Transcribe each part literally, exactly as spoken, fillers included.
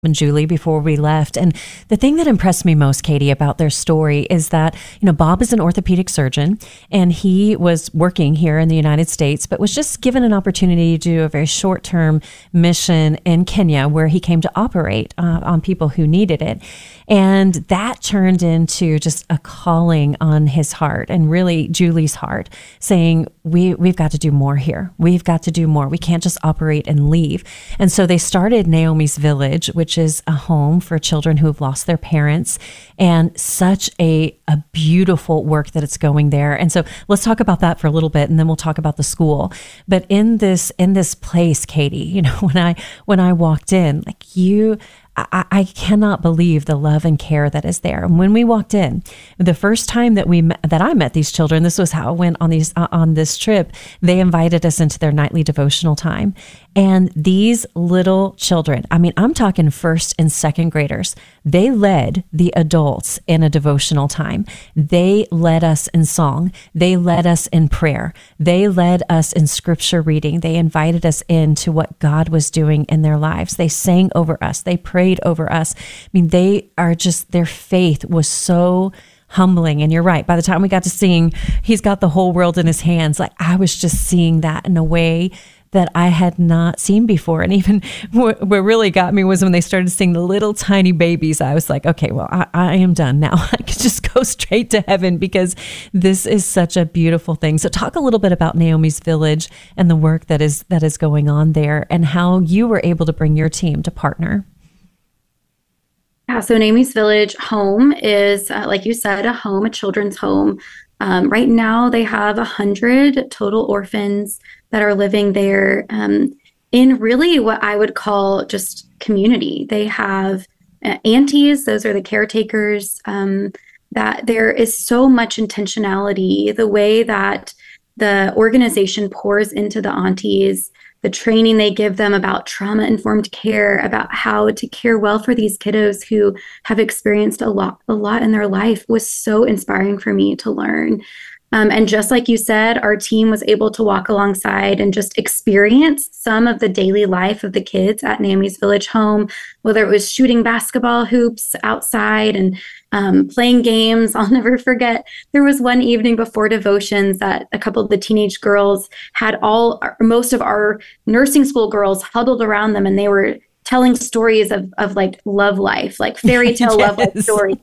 and Julie before we left. And the thing that impressed me most, Katie, about their story is that, you know, Bob is an orthopedic surgeon and he was working here in the United States, but was just given an opportunity to do a very short-term mission in Kenya where he came to operate uh, on people who needed it. And that turned into just a calling on his heart and really Julie's heart, saying, we, we've got to do more here. We've got to do more. We can't just operate and leave. And so they started Naomi's Village, which is a home for children who have lost their parents, and such a, a beautiful work that it's going there. And so let's talk about that for a little bit, and then we'll talk about the school. But in this in this place, Katie, you know, when I when I walked in, like you, I, I cannot believe the love and care that is there. And when we walked in, the first time that we met, that I met these children, this was how it went on these uh, on this trip. They invited us into their nightly devotional time, and these little children, I mean, I'm talking first and second graders, they led the adults in a devotional time. They led us in song. They led us in prayer. They led us in scripture reading. They invited us into what God was doing in their lives. They sang over us. They prayed over us. I mean, they are just, their faith was so humbling. And you're right. By the time we got to sing, he's got the whole world in his hands. Like, I was just seeing that in a way that I had not seen before. And even what, what really got me was when they started seeing the little tiny babies. I was like, okay, well, I, I am done now. I could just go straight to heaven because this is such a beautiful thing. So talk a little bit about Naomi's Village and the work that is that is going on there and how you were able to bring your team to partner. Yeah, so Naomi's Village home is, uh, like you said, a home, a children's home. Um, right now, they have one hundred total orphans that are living there um, in really what I would call just community. They have uh, aunties, those are the caretakers, um, that there is so much intentionality, the way that the organization pours into the aunties, the training they give them about trauma-informed care, about how to care well for these kiddos who have experienced a lot, a lot in their life was so inspiring for me to learn. Um, and just like you said, our team was able to walk alongside and just experience some of the daily life of the kids at Naomi's Village home, whether it was shooting basketball hoops outside and um, playing games. I'll never forget, there was one evening before devotions that a couple of the teenage girls had all, most of our nursing school girls huddled around them, and they were telling stories of, of like love life, like fairy tale yes. love life stories.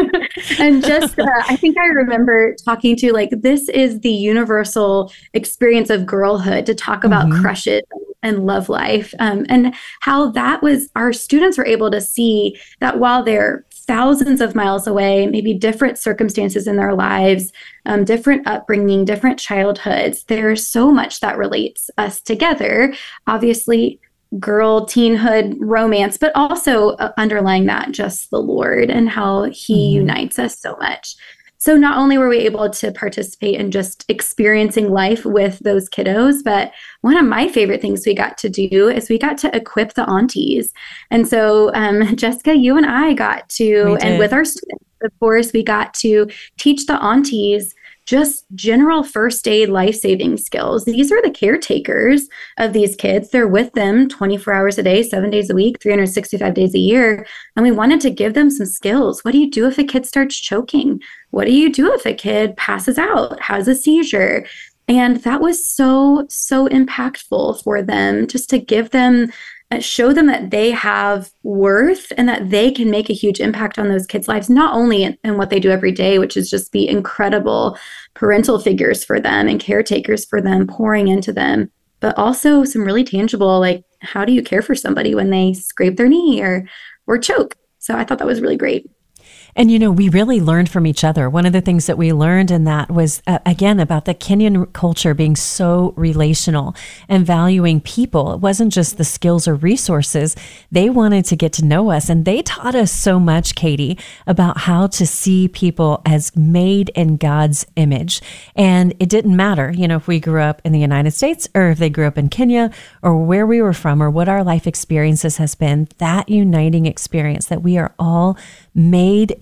And just, uh, I think I remember talking to like, this is the universal experience of girlhood, to talk about mm-hmm. crushes and love life. Um, and how that was, our students were able to see that while they're thousands of miles away, maybe different circumstances in their lives, um, different upbringing, different childhoods, there's so much that relates us together. Obviously, girl teenhood romance, but also uh, underlying that, just the Lord and how he mm-hmm. unites us so much. So not only were we able to participate in just experiencing life with those kiddos, but one of my favorite things we got to do is we got to equip the aunties. And so um, Jessica, you and I got to, and with our students, of course, we got to teach the aunties just general first aid life-saving skills. These are the caretakers of these kids. They're with them twenty-four hours a day, seven days a week, three hundred sixty-five days a year. And we wanted to give them some skills. What do you do if a kid starts choking? What do you do if a kid passes out, has a seizure? And that was so, so impactful for them, just to give them, uh, show them that they have worth and that they can make a huge impact on those kids' lives, not only in, in what they do every day, which is just be incredible parental figures for them and caretakers for them, pouring into them, but also some really tangible, like, how do you care for somebody when they scrape their knee or, or choke? So I thought that was really great. And, you know, we really learned from each other. One of the things that we learned in that was, uh, again, about the Kenyan culture being so relational and valuing people. It wasn't just the skills or resources. They wanted to get to know us. And they taught us so much, Katie, about how to see people as made in God's image. And it didn't matter, you know, if we grew up in the United States or if they grew up in Kenya or where we were from or what our life experiences has been, that uniting experience that we are all made in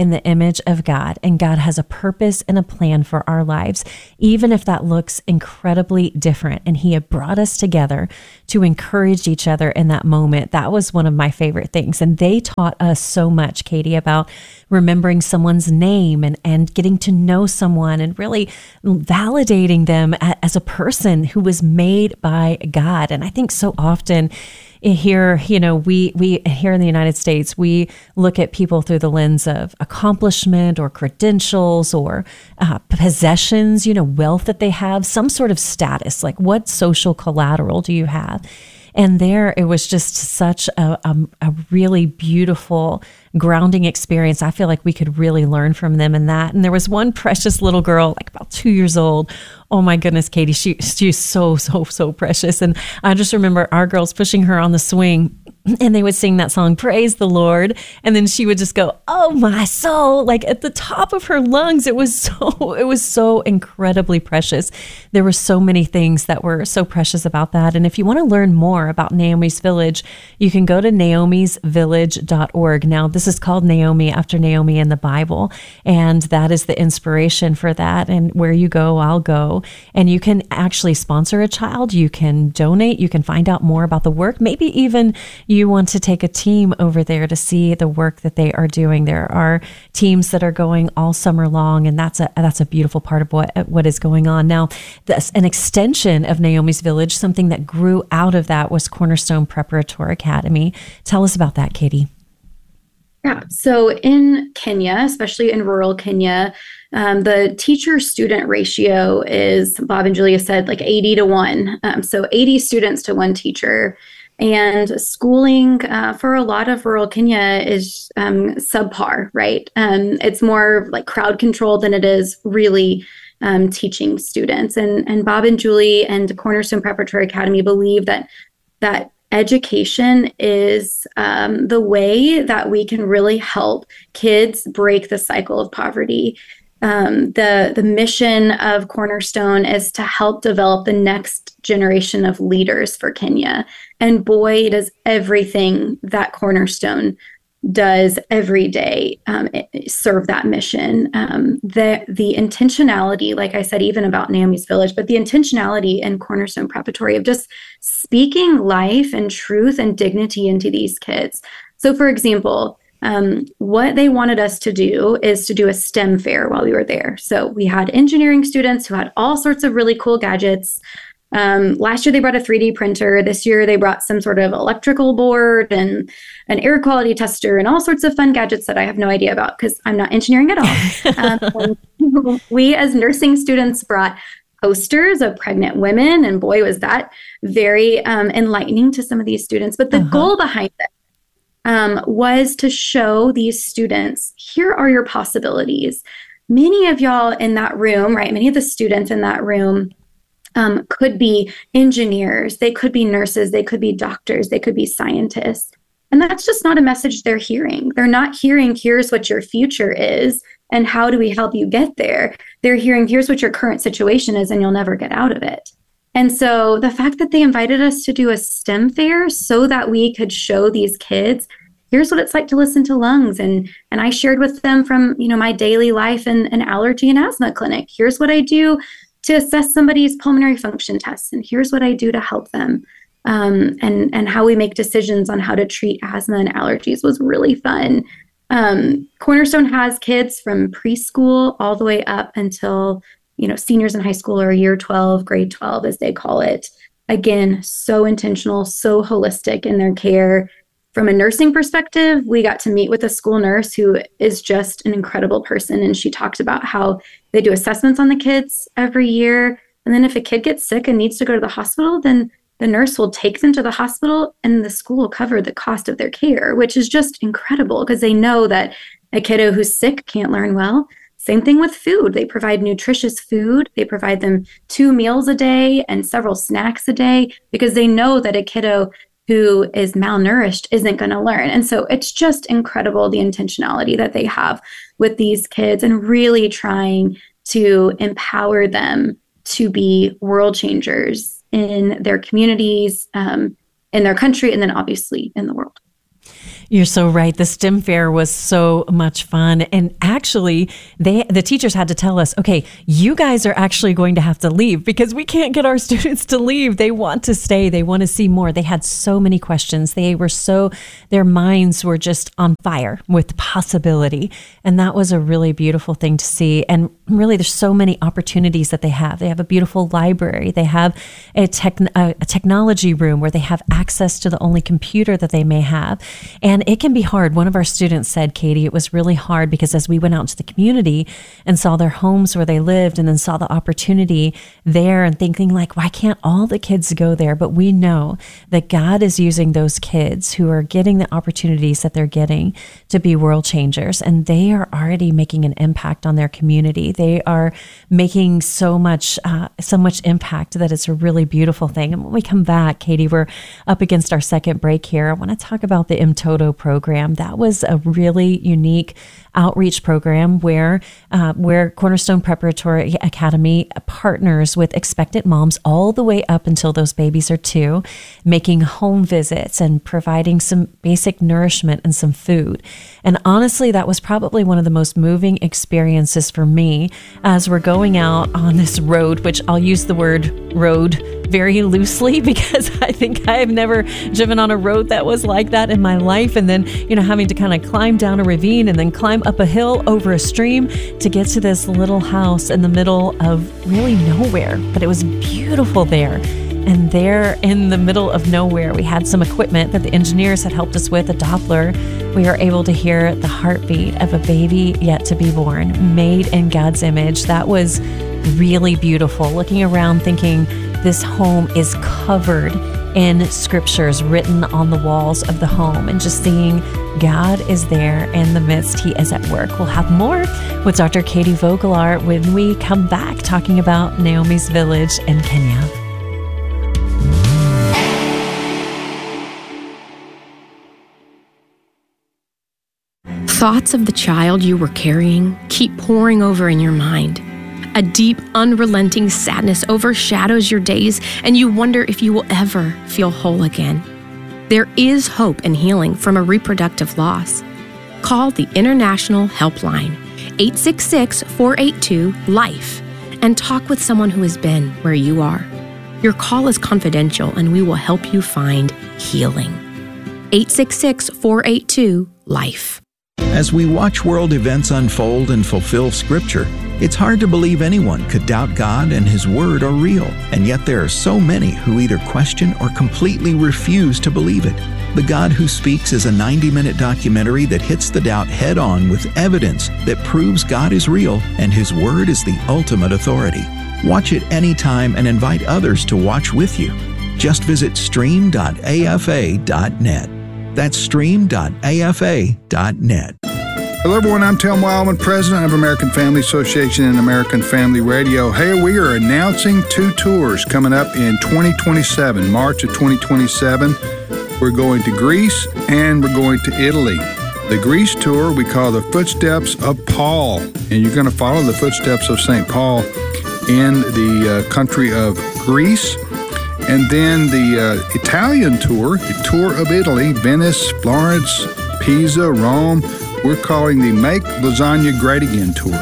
in the image of God, and God has a purpose and a plan for our lives, even if that looks incredibly different. And He had brought us together to encourage each other in that moment. That was one of my favorite things. And they taught us so much, Katie, about remembering someone's name and, and getting to know someone and really validating them as a person who was made by God. And I think so often here, you know, we we here in the United States, we look at people through the lens of accomplishment or credentials or uh, possessions, you know, wealth that they have, some sort of status, like what social collateral do you have? And there, it was just such a, a, a really beautiful, grounding experience. I feel like we could really learn from them in that. And there was one precious little girl, like about two years old. Oh my goodness, Katie, she she's so, so, so precious. And I just remember our girls pushing her on the swing, and they would sing that song, Praise the Lord. And then she would just go, oh my soul, like at the top of her lungs. It was so, it was so incredibly precious. There were so many things that were so precious about that. And if you want to learn more about Naomi's Village, you can go to naomis village dot org. Now, this is called Naomi after Naomi in the Bible. And that is the inspiration for that. And where you go, I'll go. And you can actually sponsor a child. You can donate. You can find out more about the work. Maybe even you want to take a team over there to see the work that they are doing. There are teams that are going all summer long, and that's a that's a beautiful part of what what is going on. Now, this, an extension of Naomi's Village, something that grew out of that was Cornerstone Preparatory Academy. Tell us about that, Katie. Yeah, so in Kenya, especially in rural Kenya, um, the teacher-student ratio is, Bob and Julia said, like eighty to one. Um, so eighty students to one teacher. And schooling uh, for a lot of rural Kenya is um, subpar, right? Um, it's more like crowd control than it is really um, teaching students. And, and Bob and Julie and Cornerstone Preparatory Academy believe that that education is um, the way that we can really help kids break the cycle of poverty. Um, the the mission of Cornerstone is to help develop the next generation of leaders for Kenya. And boy, does everything that Cornerstone does every day um, serve that mission. Um, the the intentionality, like I said, even about Naomi's Village, but the intentionality in Cornerstone Preparatory of just speaking life and truth and dignity into these kids. So, for example, Um, what they wanted us to do is to do a STEM fair while we were there. So we had engineering students who had all sorts of really cool gadgets. Um, last year they brought a three D printer. This year they brought some sort of electrical board and an air quality tester and all sorts of fun gadgets that I have no idea about because I'm not engineering at all. um, we as nursing students brought posters of pregnant women, and boy, was that very um, enlightening to some of these students. But the uh-huh. goal behind it Um, was to show these students, here are your possibilities. Many of y'all in that room, right? Many of the students in that room um, could be engineers, they could be nurses, they could be doctors, they could be scientists. And that's just not a message they're hearing. They're not hearing, here's what your future is and how do we help you get there. They're hearing, here's what your current situation is and you'll never get out of it. And so the fact that they invited us to do a STEM fair so that we could show these kids, here's what it's like to listen to lungs. And and I shared with them from, you know, my daily life in an allergy and asthma clinic. Here's what I do to assess somebody's pulmonary function tests. And here's what I do to help them. Um, and, and how we make decisions on how to treat asthma and allergies was really fun. Um, Cornerstone has kids from preschool all the way up until, you know, seniors in high school or year twelve, grade twelve, as they call it. Again, so intentional, so holistic in their care. From a nursing perspective, we got to meet with a school nurse who is just an incredible person. And she talked about how they do assessments on the kids every year. And then if a kid gets sick and needs to go to the hospital, then the nurse will take them to the hospital and the school will cover the cost of their care, which is just incredible because they know that a kiddo who's sick can't learn well. Same thing with food. They provide nutritious food. They provide them two meals a day and several snacks a day because they know that a kiddo who is malnourished isn't going to learn. And so it's just incredible the intentionality that they have with these kids and really trying to empower them to be world changers in their communities, um, in their country, and then obviously in the world. You're so right. The STEM fair was so much fun. And actually, they the teachers had to tell us, okay, you guys are actually going to have to leave because we can't get our students to leave. They want to stay. They want to see more. They had so many questions. They were so, their minds were just on fire with possibility. And that was a really beautiful thing to see. And really, there's so many opportunities that they have. They have a beautiful library. They have a, tech, a, a technology room where they have access to the only computer that they may have. And it can be hard. One of our students said, Katie, it was really hard because as we went out into the community and saw their homes where they lived and then saw the opportunity there and thinking like, why can't all the kids go there? But we know that God is using those kids who are getting the opportunities that they're getting to be world changers. And they are already making an impact on their community. They are making so much, uh, so much impact that it's a really beautiful thing. And when we come back, Katie, we're up against our second break here. I want to talk about the M Toto program. That was a really unique outreach program where uh, where Cornerstone Preparatory Academy partners with expectant moms all the way up until those babies are two, making home visits and providing some basic nourishment and some food. And honestly, that was probably one of the most moving experiences for me as we're going out on this road, which I'll use the word road very loosely because I think I have never driven on a road that was like that in my life. And then, you know, having to kind of climb down a ravine and then climb up a hill over a stream to get to this little house in the middle of really nowhere. But it was beautiful there. And there in the middle of nowhere, we had some equipment that the engineers had helped us with, a Doppler. We were able to hear the heartbeat of a baby yet to be born, made in God's image. That was really beautiful. Looking around thinking this home is covered in scriptures written on the walls of the home, and just seeing God is there in the midst. He is at work. We'll have more with Doctor Katie Vogelaar when we come back talking about Naomi's Village in Kenya. Thoughts of the child you were carrying keep pouring over in your mind. A deep, unrelenting sadness overshadows your days, and you wonder if you will ever feel whole again. There is hope and healing from a reproductive loss. Call the International Helpline, eight six six, four eight two, LIFE, and talk with someone who has been where you are. Your call is confidential, and we will help you find healing. eight six six, four eight two, LIFE. As we watch world events unfold and fulfill Scripture, it's hard to believe anyone could doubt God and His Word are real, and yet there are so many who either question or completely refuse to believe it. The God Who Speaks is a ninety-minute documentary that hits the doubt head-on with evidence that proves God is real and His Word is the ultimate authority. Watch it anytime and invite others to watch with you. Just visit stream dot a f a dot net. That's stream dot a f a dot net. Hello, everyone. I'm Tim Wildman, president of American Family Association and American Family Radio. Hey, we are announcing two tours coming up in twenty twenty-seven, March of twenty twenty-seven. We're going to Greece and we're going to Italy. The Greece tour we call the Footsteps of Paul, and you're going to follow the footsteps of Saint Paul in the uh, country of Greece. And then the uh, Italian tour, the tour of Italy, Venice, Florence, Pisa, Rome. We're calling the Make Lasagna Great Again tour.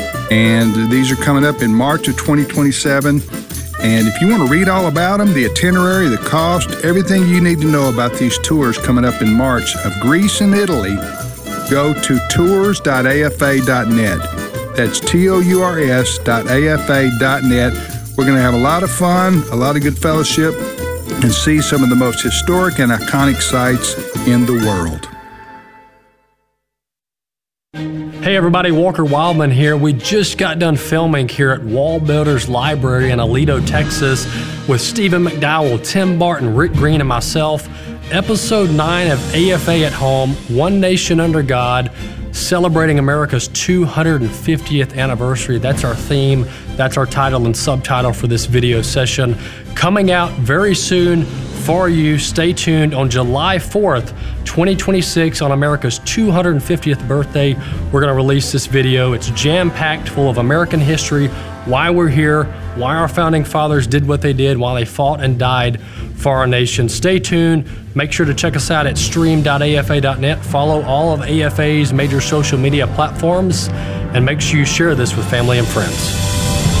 And these are coming up in March of twenty twenty-seven. And if you want to read all about them, the itinerary, the cost, everything you need to know about these tours coming up in March of Greece and Italy, go to tours dot a f a dot net. That's T O U R S dot A F A dot net. We're going to have a lot of fun, a lot of good fellowship, and see some of the most historic and iconic sites in the world. Hey everybody, Walker Wildman here. We just got done filming here at Wall Builders Library in Aledo, Texas with Stephen McDowell, Tim Barton, Rick Green, and myself. Episode nine of A F A at Home, One Nation Under God, celebrating America's two hundred fiftieth anniversary. That's our theme. That's our title and subtitle for this video session. Coming out very soon for you. Stay tuned. On July fourth, twenty twenty-six, on America's two hundred fiftieth birthday, we're going to release this video. It's jam-packed full of American history, why we're here, why our founding fathers did what they did, why they fought and died for our nation. Stay tuned. Make sure to check us out at stream dot A F A dot net. Follow all of A F A's major social media platforms, and make sure you share this with family and friends.